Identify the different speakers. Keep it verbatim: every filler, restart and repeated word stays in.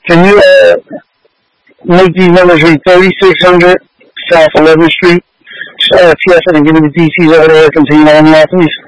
Speaker 1: Can you uh, make these numbers read thirty-six hundred South eleventh Street, uh, T S, and give me the D Cs over there. Continue on now, please.